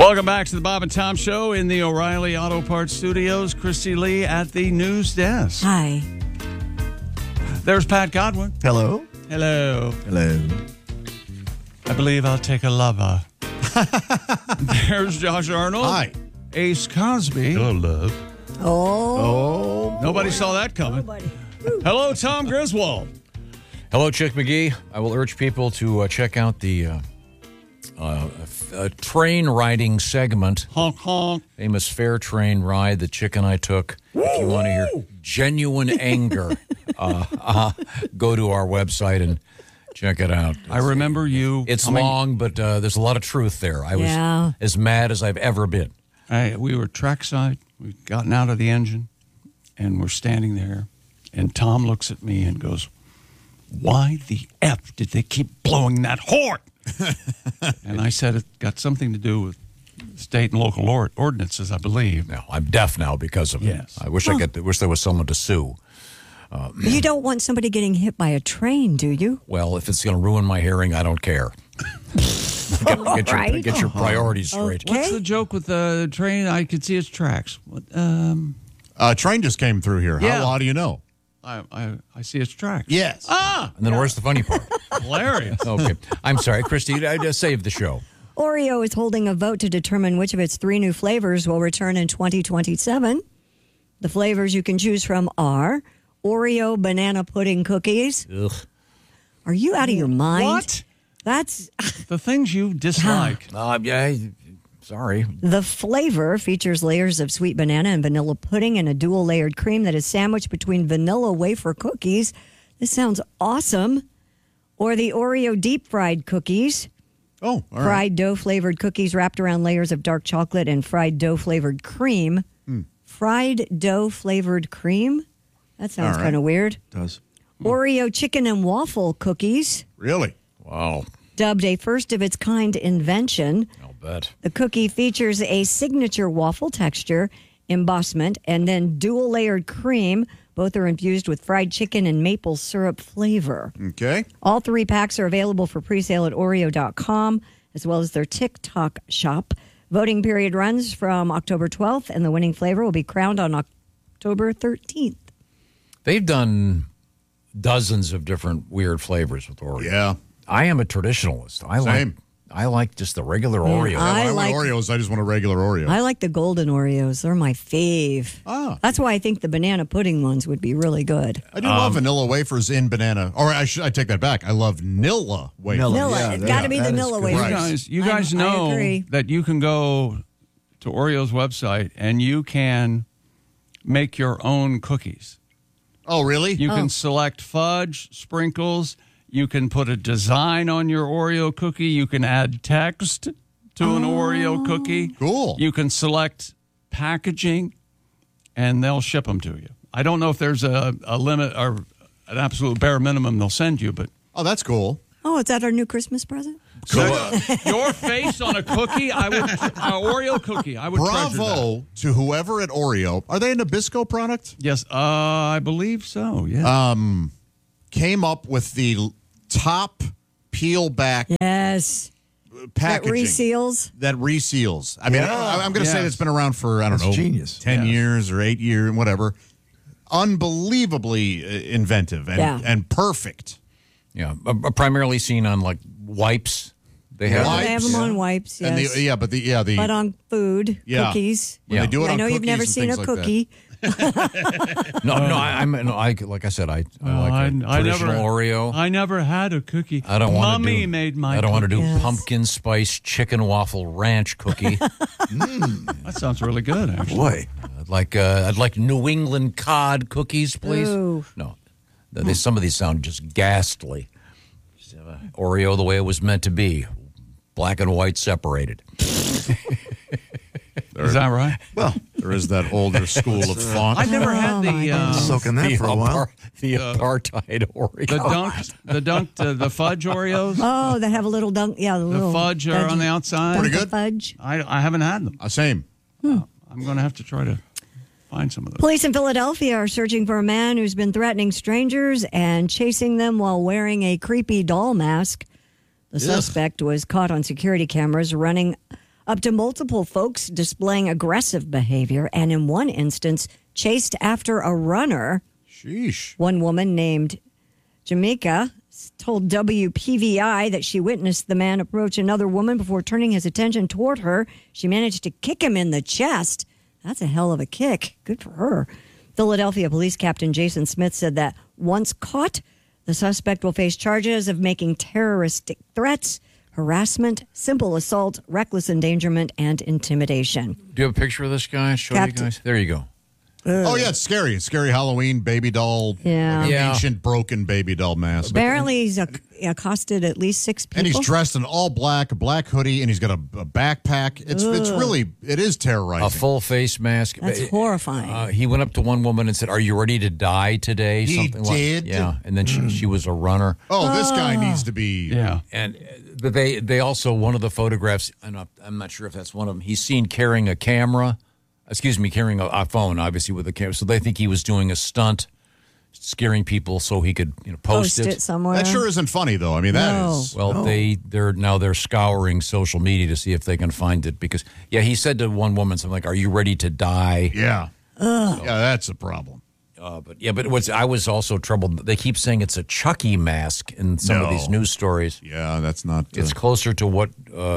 Welcome back to the Bob and Tom Show in the O'Reilly Auto Parts Studios. Christy Lee at the news desk. Hi. There's Pat Godwin. Hello. Hello. Hello. I believe I'll take a lover. There's Josh Arnold. Hi. Ace Cosby. Hello, love. Oh. Nobody saw that coming. Nobody. Hello, Tom Griswold. Hello, Chick McGee. I will urge people to check out the train riding segment, Honk, honk. famous fair train ride that Chick and I took. If you want to hear genuine anger, go to our website and check it out. I remember you. It's long, but there's a lot of truth there. I Yeah. was as mad as I've ever been. We were trackside. We'd gotten out of the engine, and we're standing there. And Tom looks at me and goes, "Why the F did they keep blowing that horn?" And I said, "It got something to do with state and local ordinances, I believe." No, I'm deaf now because of it. Yes. I wish wish there was someone to sue. You don't want somebody getting hit by a train, do you? Well, if it's going to ruin my hearing, I don't care. Get your priorities straight. Okay. What's the joke with the train? I could see its tracks. What, Train just came through here. Yeah. How do you know? I see its tracks. Yes. Ah, And then where's the funny part? hilarious. Okay. I'm sorry, Christy. I just saved the show. Oreo is holding a vote to determine which of its 3 new flavors will return in 2027. The flavors you can choose from are Oreo banana pudding cookies. Ugh. Are you out of your mind? What? That's The things you dislike. Yeah, sorry. the flavor features layers of sweet banana and vanilla pudding and a dual layered cream that is sandwiched between vanilla wafer cookies. This sounds awesome. Or the Oreo deep fried cookies. Oh, all right. Fried dough flavored cookies wrapped around layers of dark chocolate and fried dough flavored cream. Fried dough flavored cream? That sounds All right. kind of weird. Does. Oreo chicken and waffle cookies. Really? Wow. Dubbed a first of its kind invention. I'll bet. The cookie features a signature waffle texture, embossment, and then dual layered cream. Both are infused with fried chicken and maple syrup flavor. Okay. All 3 packs are available for pre-sale at Oreo.com, as well as their TikTok shop. Voting period runs from October 12th, and the winning flavor will be crowned on October 13th. They've done dozens of different weird flavors with Oreo. Yeah. I am a traditionalist. Same. I like just the regular Oreo. I When I like- want Oreos, I just want a regular Oreo. I like the golden Oreos. They're my fave. Ah. That's why I think the banana pudding ones would be really good. I do love vanilla wafers in banana. Or I take that back. I love Nilla wafers. Nilla. It's got to be the Nilla way. Right. You guys I know agree. that you can go to Oreo's website and you can make your own cookies. Oh, really? You can select fudge, sprinkles. You can put a design on your Oreo cookie. You can add text to an Oreo cookie. Cool. You can select packaging, and they'll ship them to you. I don't know if there's a limit or an absolute bare minimum they'll send you, but Oh, that's cool. Oh, is that our new Christmas present? your face on a cookie, an Oreo cookie, I would treasure that. Bravo to whoever at Oreo. Are they a Nabisco product? Yes, I believe so. Yeah. Came up with the top peel back Yes. packaging. That reseals. That reseals. I mean, I'm going to say Yes. that's been around for, I don't know, genius. 10 Yes. years or 8 years, whatever. Unbelievably inventive and perfect. Yeah, primarily seen on like wipes. They have. Wipes. They have them on wipes, And yes. But on food, Yeah. cookies. when they do it I on know you've cookies never and seen a things like that. cookie. Like I said, I like a traditional Oreo. I never had a cookie. I don't want to do. Mommy made my. I don't want to do Yes. pumpkin spice chicken waffle ranch cookie. That sounds really good, actually. Boy. I'd like New England cod cookies, please. Ooh. No, some of these sound just ghastly. Oreo the way it was meant to be, black and white separated. Is that right? Well, There is that older school of font. I've never had the soaking that for a while. The apartheid Oreo. the fudge Oreos. Oh, that have a little dunk. Yeah, the little fudge are on the outside. dunk Pretty of good. Fudge. I haven't had them. Same. I'm going to have to try to find some of those. Police in Philadelphia are searching for a man who's been threatening strangers and chasing them while wearing a creepy doll mask. The suspect was caught on security cameras running up to multiple folks displaying aggressive behavior, and in one instance, chased after a runner. Sheesh. One woman named Jamaica told WPVI that she witnessed the man approach another woman before turning his attention toward her. She managed to kick him in the chest. That's a hell of a kick. Good for her. Philadelphia Police Captain Jason Smith said that once caught, the suspect will face charges of making terroristic threats, harassment, simple assault, reckless endangerment, and intimidation. Do you have a picture of this guy? Show Captain- you guys. There you go. Oh, yeah, it's scary. It's scary Halloween baby doll. Yeah. Like an Yeah. ancient broken baby doll mask. Apparently, he's accosted at least 6 people. And he's dressed in all black, a black hoodie, and he's got a backpack. It's really, it is terrorizing. A full face mask. That's horrifying. He went up to one woman and said, "Are you ready to die today?" He Something like did? yeah. And then she was a runner. Oh, this guy needs to be. Yeah. And they also, one of the photographs, I'm not sure if that's one of them, he's seen carrying a camera, carrying a phone, obviously, with a camera. So they think he was doing a stunt, scaring people so he could post it somewhere. That sure isn't funny, though. I mean, that is. Well, they're scouring social media to see if they can find it because he said to one woman something like, "Are you ready to die?" Yeah. Yeah, that's a problem. But I was also troubled. They keep saying it's a Chucky mask in some of these news stories. Yeah, that's not. It's closer to what?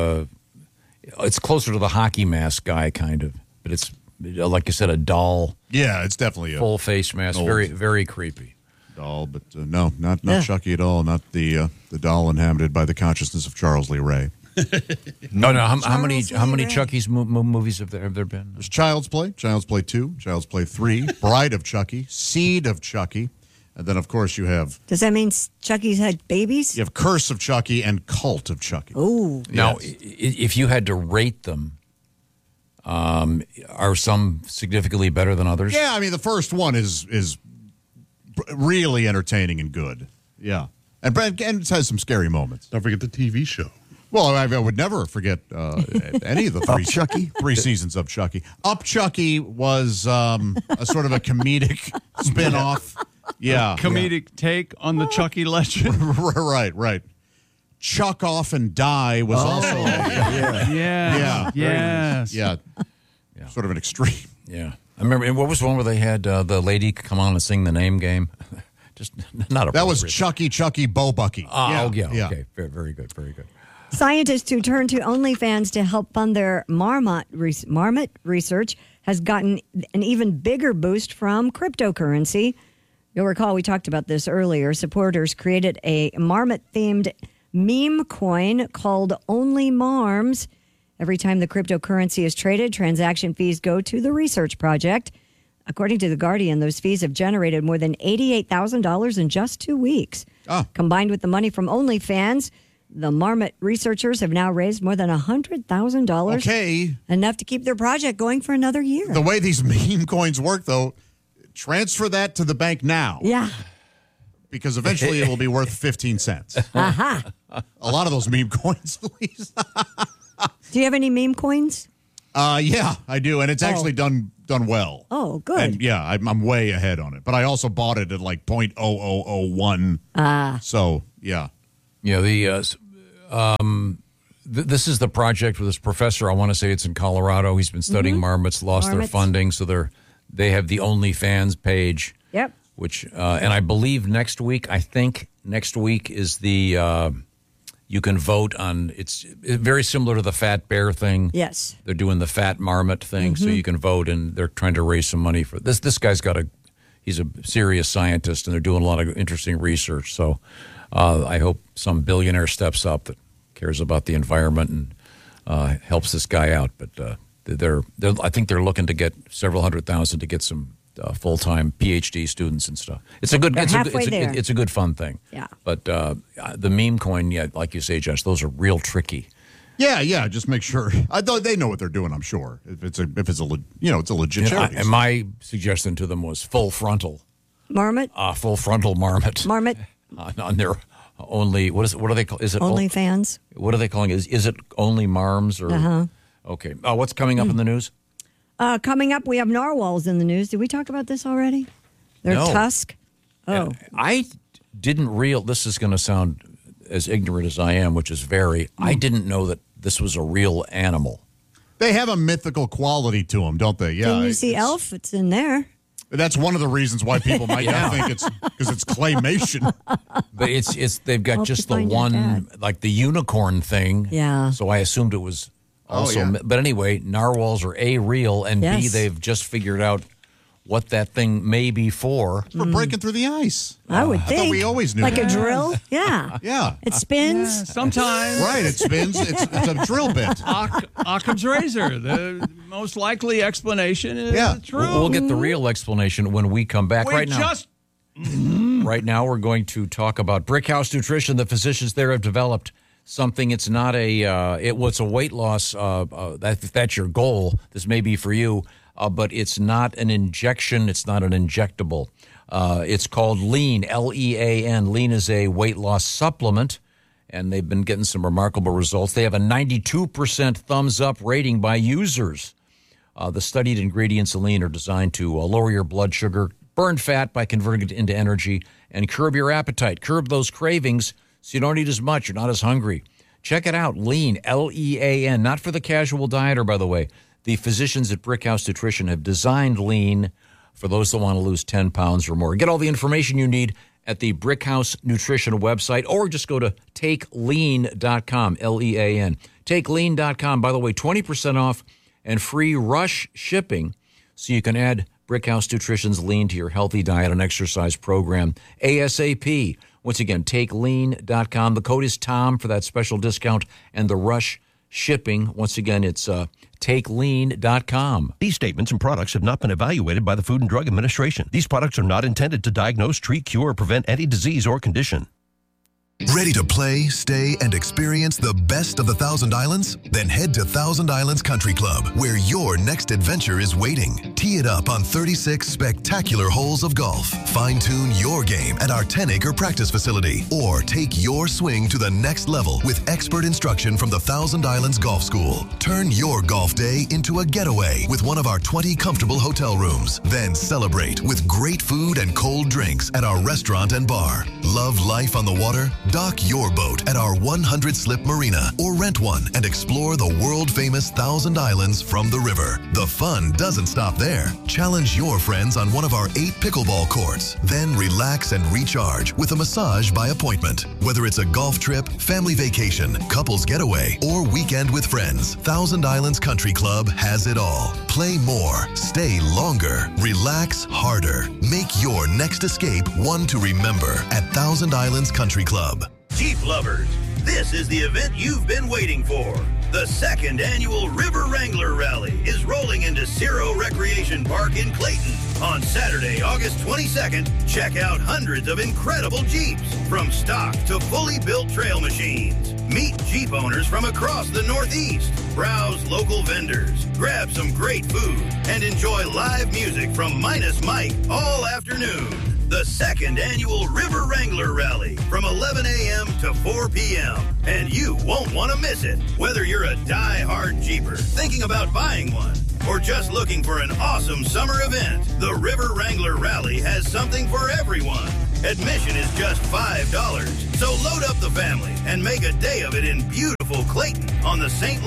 It's closer to the hockey mask guy, kind of. But it's like you said, a doll, Yeah, it's definitely a full face mask. Old. Very, very creepy. doll, but no, not Chucky at all. Not the doll inhabited by the consciousness of Charles Lee Ray. No. How many Ray. Chucky's movies have there been? There's Child's Play 2, Child's Play 3, Bride of Chucky, Seed of Chucky, and then of course you have Does that mean Chucky's had babies? Curse of Chucky and Cult of Chucky. Oh, Now, if you had to rate them, are some significantly better than others? Yeah, I mean the first one is really entertaining and good. Yeah, and it has some scary moments. Don't forget the TV show. Well, I would never forget any of the three seasons of Chucky. Up Chucky was a sort of a comedic spin-off. Yeah. Comedic take on the Chucky legend. Right. Chuck Off and Die was also Yeah. Yes. yeah, sort of an extreme. Yeah. I remember, and what was the one where they had the lady come on and sing the name game? Just not a. That was Chucky Bo Bucky. Okay. Very good. scientists who turn to OnlyFans to help fund their marmot research has gotten an even bigger boost from cryptocurrency. You'll recall we talked about this earlier. Supporters created a marmot-themed meme coin called Only Marms. Every time the cryptocurrency is traded, transaction fees go to the research project. According to The Guardian, those fees have generated more than $88,000 in just 2 weeks. Combined with the money from OnlyFans, the Marmot researchers have now raised more than $100,000. Okay. Enough to keep their project going for another year. The way these meme coins work, though, transfer that to the bank now. Yeah. Because eventually it will be worth 15 cents. Aha. A lot of those meme coins, please. Do you have any meme coins? Yeah, I do. And it's actually done well. Oh, good. And yeah, I'm way ahead on it. But I also bought it at like 0.0001. So, yeah. Yeah, this is the project with this professor. I want to say it's in Colorado. He's been studying marmots, lost their Marmots. funding, so they have the OnlyFans page. Yep. Which and I believe next week is the you can vote on. It's very similar to the Fat Bear thing. Yes. They're doing the Fat Marmot thing, so you can vote, and they're trying to raise some money for this. This guy's he's a serious scientist, and they're doing a lot of interesting research. So I hope some billionaire steps up that cares about the environment and helps this guy out. But I think they're looking to get several $100,000 to get some full-time PhD students and stuff. It's a good. It's a good fun thing. Yeah. But the meme coin, like you say, Josh, those are real tricky. Yeah. Just make sure. I thought they know what they're doing. I'm sure it's a legit charity. And my suggestion to them was full frontal Marmot? full frontal marmot. Marmot? On their only what are they call? Is it OnlyFans? What are they calling it? Is it only marms or? Okay. What's coming up in the news? Coming up, we have narwhals in the news. Did we talk about this already? Their No. tusk? Oh. I didn't this is going to sound as ignorant as I am, which is very. I didn't know that this was a real animal. They have a mythical quality to them, don't they? Yeah. Can you see Elf? It's in there. That's one of the reasons why people might not think it's because it's claymation. But they've got just the one, like the unicorn thing. Yeah. So I assumed it was also. But anyway, narwhals are A, real, and B, they've just figured out what that thing may be for. For breaking through the ice. I would think. I thought we always knew like that. a drill? Yeah. Yeah. It spins? Yeah, sometimes. Right, it spins. It's a drill bit. Occam's razor. The most likely explanation is true. We'll get the real explanation when we come back. Right now, we're going to talk about Brickhouse Nutrition. The physicians there have developed something. It's not it's a weight loss. If that's your goal, this may be for you. But it's not an injection. It's not an injectable. It's called Lean, L-E-A-N. Lean is a weight loss supplement, and they've been getting some remarkable results. They have a 92% thumbs-up rating by users. The studied ingredients of Lean are designed to lower your blood sugar, burn fat by converting it into energy, and curb your appetite. Curb those cravings so you don't eat as much. You're not as hungry. Check it out, Lean, L-E-A-N. Not for the casual dieter, by the way. The physicians at Brickhouse Nutrition have designed Lean for those that want to lose 10 pounds or more. Get all the information you need at the Brickhouse Nutrition website, or just go to TakeLean.com, L-E-A-N. TakeLean.com. By the way, 20% off and free rush shipping, so you can add Brickhouse Nutrition's Lean to your healthy diet and exercise program ASAP. Once again, TakeLean.com. The code is TOM for that special discount and the rush shipping. Once again, it's TakeLean.com. These statements and products have not been evaluated by the Food and Drug Administration. These products are not intended to diagnose, treat, cure, or prevent any disease or condition. Ready to play, stay, and experience the best of the Thousand Islands? Then head to Thousand Islands Country Club, where your next adventure is waiting. Tee it up on 36 spectacular holes of golf. Fine-tune your game at our 10-acre practice facility. Or take your swing to the next level with expert instruction from the Thousand Islands Golf School. Turn your golf day into a getaway with one of our 20 comfortable hotel rooms. Then celebrate with great food and cold drinks at our restaurant and bar. Love life on the water? Dock your boat at our 100 Slip Marina or rent one and explore the world-famous Thousand Islands from the river. The fun doesn't stop there. Challenge your friends on one of our 8 pickleball courts. Then relax and recharge with a massage by appointment. Whether it's a golf trip, family vacation, couples getaway, or weekend with friends, Thousand Islands Country Club has it all. Play more, stay longer, relax harder. Make your next escape one to remember at Thousand Islands Country Club. Jeep lovers, this is the event you've been waiting for. The second annual River Wrangler Rally is rolling into Ciro Recreation Park in Clayton. On Saturday, August 22nd, check out hundreds of incredible Jeeps, from stock to fully built trail machines. Meet Jeep owners from across the Northeast. Browse local vendors, grab some great food, and enjoy live music from Minus Mike all afternoon. The second annual River Wrangler Rally from 11 a.m. to 4 p.m. And you won't want to miss it. Whether you're a die-hard Jeeper thinking about buying one or just looking for an awesome summer event, the River Wrangler Rally has something for everyone. Admission is just $5. So load up the family and make a day of it in beautiful Clayton on the St.